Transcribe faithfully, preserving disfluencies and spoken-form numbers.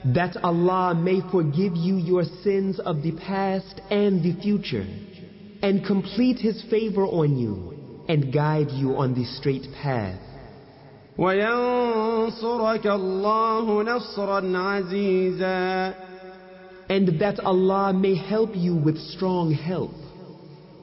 that Allah may forgive you your sins of the past and the future, and complete His favor on you, and guide you on the straight path. وَيَنصُرَكَ اللَّهُ نَصْرًا عَزِيزًا. And that Allah may help you with strong help.